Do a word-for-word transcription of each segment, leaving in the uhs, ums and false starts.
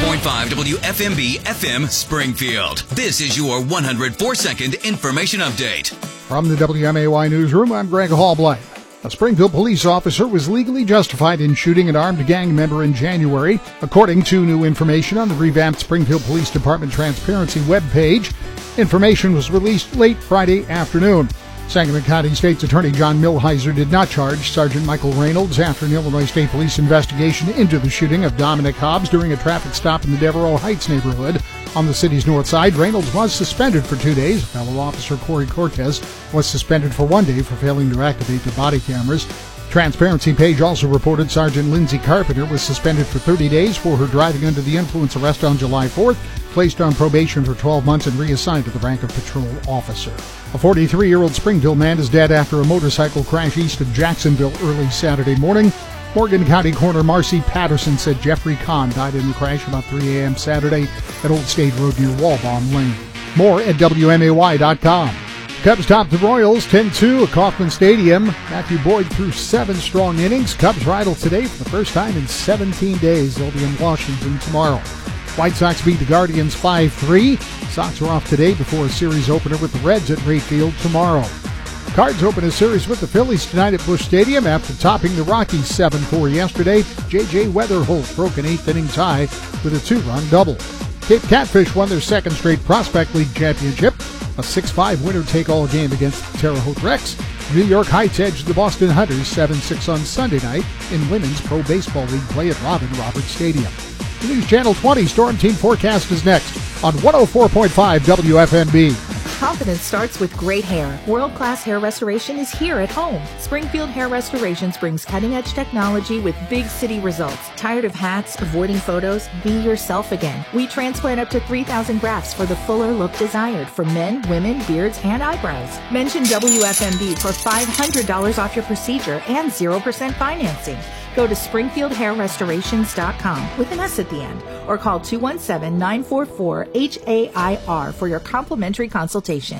point five W F M B F M Springfield. This is your one hundred four second information update. From the W M A Y Newsroom, I'm Greg Hallblight. A Springfield police officer was legally justified in shooting an armed gang member in January, according to new information on the revamped Springfield Police Department Transparency webpage. Information was released late Friday afternoon. Sangamon County State's Attorney John Milheiser did not charge Sergeant Michael Reynolds after an Illinois State Police investigation into the shooting of Dominic Hobbs during a traffic stop in the Devereaux Heights neighborhood on the city's north side. Reynolds was suspended for two days. Fellow officer Corey Cortez was suspended for one day for failing to activate the body cameras. Transparency page also reported Sergeant Lindsay Carpenter was suspended for thirty days for her driving under the influence arrest on July fourth, placed on probation for twelve months and reassigned to the rank of patrol officer. A forty-three-year-old Springfield man is dead after a motorcycle crash east of Jacksonville early Saturday morning. Morgan County Coroner Marcy Patterson said Jeffrey Kahn died in the crash about three a.m. Saturday at Old State Road near Walbaum Lane. More at W M A Y dot com. Cubs topped the Royals ten two at Kauffman Stadium. Matthew Boyd threw seven strong innings. Cubs idle today for the first time in seventeen days. They'll be in Washington tomorrow. White Sox beat the Guardians five three. Sox are off today before a series opener with the Reds at Rayfield tomorrow. Cards open a series with the Phillies tonight at Busch Stadium after topping the Rockies seven four yesterday. J J Weatherholt broke an eighth-inning tie with a two-run double. Cape Catfish won their second straight Prospect League championship. A six five winner-take-all game against Terre Haute Rex. New York Heights edged the Boston Hunters seven six on Sunday night in Women's Pro Baseball League play at Robin Roberts Stadium. The News Channel twenty Storm Team Forecast is next on one oh four point five W F M B. Confidence starts with great hair. World-class hair restoration is here at home. Springfield Hair Restorations brings cutting-edge technology with big city results. Tired of hats, avoiding photos? Be yourself again. We transplant up to three thousand grafts for the fuller look desired for men, women, beards, and eyebrows. Mention W F M B for five hundred dollars off your procedure and zero percent financing. Go to springfield hair restorations dot com with an S at the end or call two one seven, nine four four, H A I R for your complimentary consultation.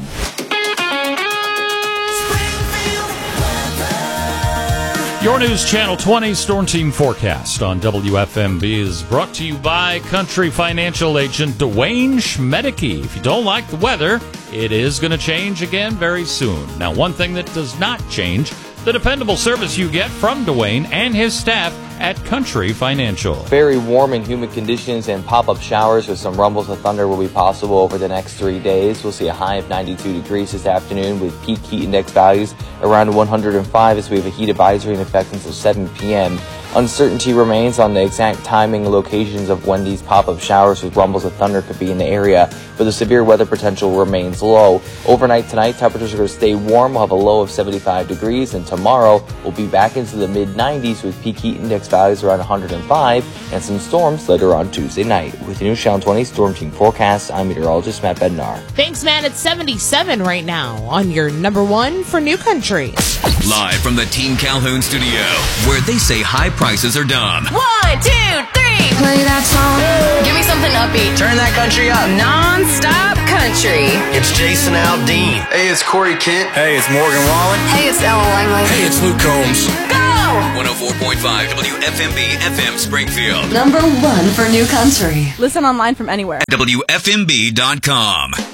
Your News Channel twenty Storm Team Forecast on W F M B is brought to you by Country Financial Agent Dwayne Schmedeke. If you don't like the weather, it is going to change again very soon. Now, one thing that does not change, the dependable service you get from Dwayne and his staff at Country Financial. Very warm and humid conditions and pop-up showers with some rumbles of thunder will be possible over the next three days. We'll see a high of ninety-two degrees this afternoon with peak heat index values around one hundred five as we have a heat advisory in effect until seven p.m. Uncertainty remains on the exact timing and locations of when these pop-up showers with rumbles of thunder could be in the area, but the severe weather potential remains low. Overnight tonight, temperatures are going to stay warm. We'll have a low of seventy-five degrees, and tomorrow we'll be back into the mid nineties with peak heat index values around one hundred five and some storms later on Tuesday night. With the News Channel twenty Storm Team Forecast, I'm meteorologist Matt Bednar. Thanks, Matt. It's seventy-seven right now on your number one for New Country. Live from the Team Calhoun studio, where they say high prices are dumb. One, two, three. Play that song. Give me something upbeat. Turn that country up. Non-stop country. It's Jason Aldean. Hey, it's Corey Kent. Hey, it's Morgan Wallen. Hey, it's Ella Langley. Hey, it's Luke Combs. Go! one oh four point five W F M B F M Springfield. Number one for New Country. Listen online from anywhere. W F M B dot com.